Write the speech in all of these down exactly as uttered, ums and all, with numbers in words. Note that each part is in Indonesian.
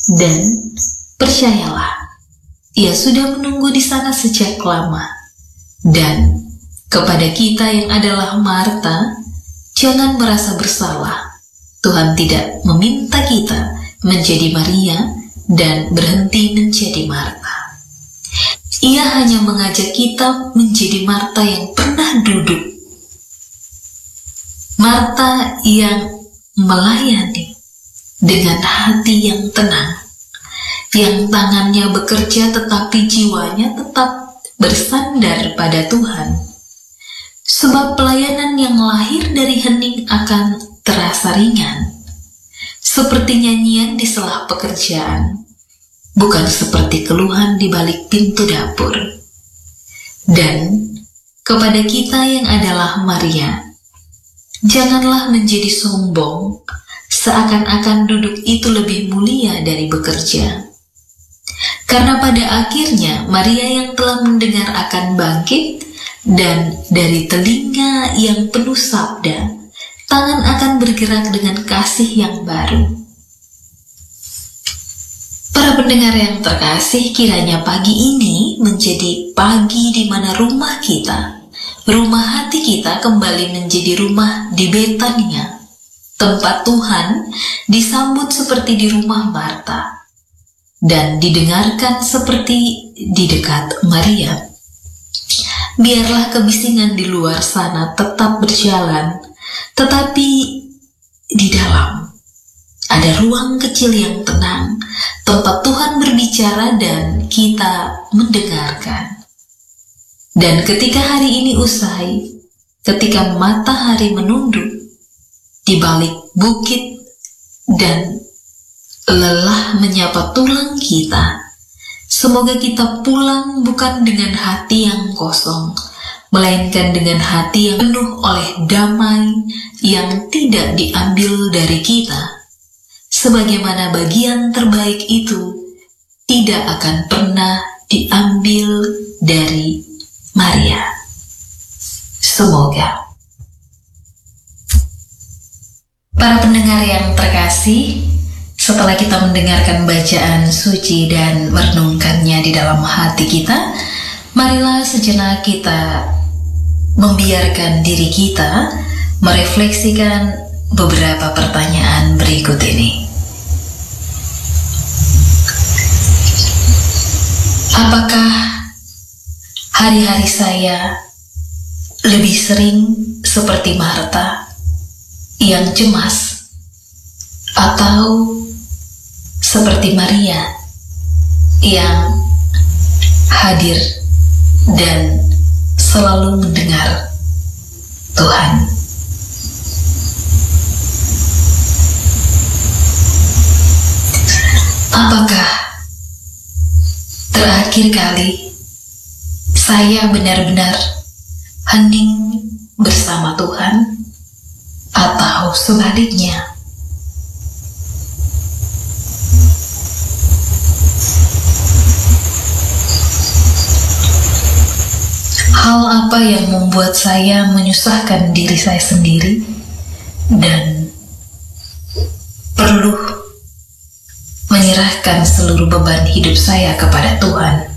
Dan percayalah, Ia sudah menunggu di sana sejak lama. Dan kepada kita yang adalah Marta, jangan merasa bersalah. Tuhan tidak meminta kita menjadi Maria dan berhenti menjadi Marta. Ia hanya mengajak kita menjadi Marta yang pernah duduk, Marta yang melayani dengan hati yang tenang, yang tangannya bekerja tetapi jiwanya tetap bersandar pada Tuhan. Sebab pelayanan yang lahir dari hening akan terasa ringan, seperti nyanyian di sela pekerjaan, bukan seperti keluhan di balik pintu dapur. Dan kepada kita yang adalah Maria, janganlah menjadi sombong, seakan-akan duduk itu lebih mulia dari bekerja. Karena pada akhirnya Maria yang telah mendengar akan bangkit, dan dari telinga yang penuh sabda, tangan akan bergerak dengan kasih yang baru. Para pendengar yang terkasih, kiranya pagi ini menjadi pagi di mana rumah kita, rumah hati kita kembali menjadi rumah di Betania, tempat Tuhan disambut seperti di rumah Marta, dan didengarkan seperti di dekat Maria. Biarlah kebisingan di luar sana tetap berjalan, tetapi di dalam ada ruang kecil yang tenang, tempat Tuhan berbicara dan kita mendengarkan. Dan ketika hari ini usai, ketika matahari menunduk di balik bukit dan lelah menyapa tulang kita, semoga kita pulang bukan dengan hati yang kosong, melainkan dengan hati yang penuh oleh damai yang tidak diambil dari kita. Sebagaimana bagian terbaik itu tidak akan pernah diambil dari Maria. Semoga. Para pendengar yang terkasih, setelah kita mendengarkan bacaan suci dan merenungkannya di dalam hati kita, marilah sejenak kita membiarkan diri kita merefleksikan beberapa pertanyaan berikut ini. Apakah hari-hari saya lebih sering seperti Marta yang cemas, atau seperti Maria yang hadir dan selalu mendengar Tuhan? Apakah terakhir kali saya benar-benar hening bersama Tuhan, atau sebaliknya? Hal apa yang membuat saya menyusahkan diri saya sendiri dan perlu menyerahkan seluruh beban hidup saya kepada Tuhan?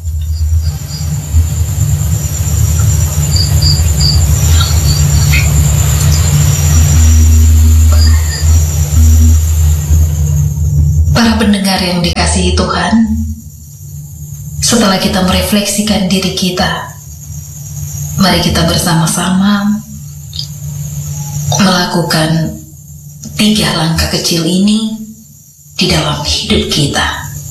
Para pendengar yang dikasihi Tuhan, setelah kita merefleksikan diri kita, mari kita bersama-sama melakukan tiga langkah kecil ini di dalam hidup kita.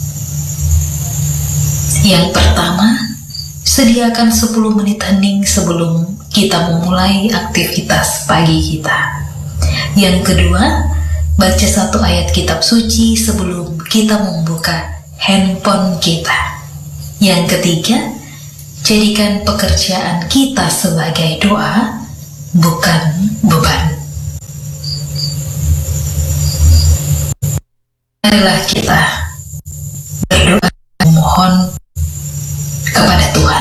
Yang pertama, sediakan sepuluh menit hening sebelum kita memulai aktivitas pagi kita. Yang kedua, baca satu ayat kitab suci sebelum kita membuka handphone kita. Yang ketiga, jadikan pekerjaan kita sebagai doa, bukan beban. Marilah kita berdoa memohon kepada Tuhan.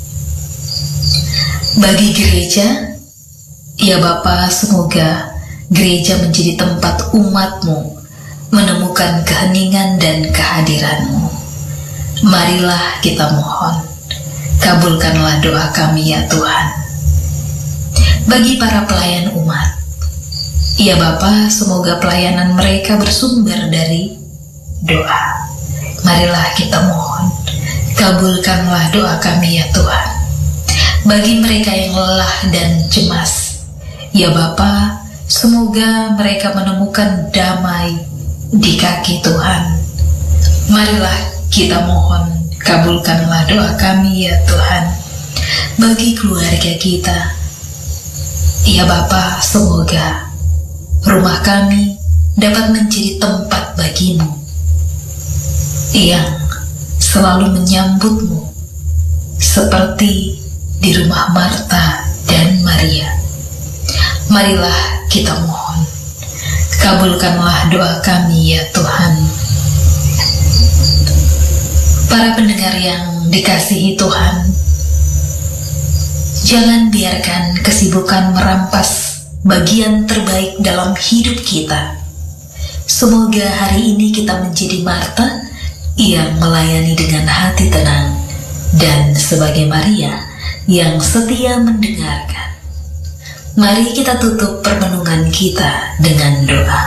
Bagi gereja, ya Bapa, semoga gereja menjadi tempat umat-Mu menemukan keheningan dan kehadiran-Mu. Marilah kita mohon, kabulkanlah doa kami ya Tuhan. Bagi para pelayan umat, ya Bapa, semoga pelayanan mereka bersumber dari doa. Marilah kita mohon, kabulkanlah doa kami ya Tuhan. Bagi mereka yang lelah dan cemas, ya Bapa, semoga mereka menemukan damai di kaki Tuhan. Marilah kita mohon, kabulkanlah doa kami ya Tuhan. Bagi keluarga kita, ya Bapa, semoga rumah kami dapat menjadi tempat bagi-Mu yang selalu menyambut-Mu seperti di rumah Marta dan Maria. Marilah kita mohon, kabulkanlah doa kami ya Tuhan. Para pendengar yang dikasihi Tuhan, jangan biarkan kesibukan merampas bagian terbaik dalam hidup kita. Semoga hari ini kita menjadi Marta yang melayani dengan hati tenang, dan sebagai Maria yang setia mendengarkan. Mari kita tutup permenungan kita dengan doa.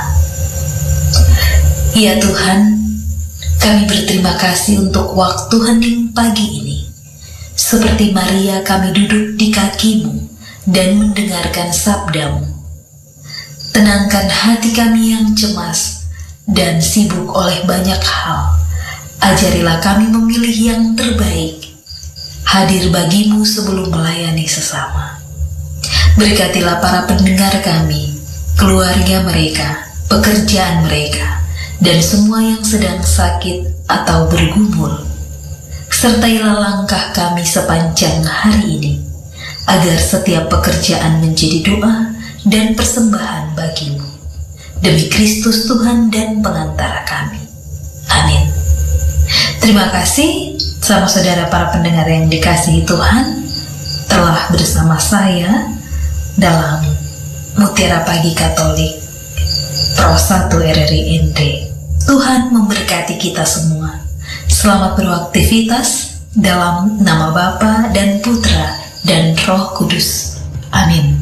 Ya Tuhan, kami berterima kasih untuk waktu hening pagi ini. Seperti Maria, kami duduk di kaki-Mu dan mendengarkan sabda-Mu. Tenangkan hati kami yang cemas dan sibuk oleh banyak hal. Ajarilah kami memilih yang terbaik, hadir bagi-Mu sebelum melayani sesama. Berkatilah para pendengar kami, keluarga mereka, pekerjaan mereka, dan semua yang sedang sakit atau bergumul. Sertailah langkah kami sepanjang hari ini, agar setiap pekerjaan menjadi doa dan persembahan bagi-Mu. Demi Kristus Tuhan dan pengantara kami. Amin. Terima kasih sama saudara para pendengar yang dikasihi Tuhan, telah bersama saya dalam Mutiara Pagi Katolik Pro satu R R I N D. Tuhan memberkati kita semua. Selamat beraktivitas dalam nama Bapa dan Putra dan Roh Kudus. Amin.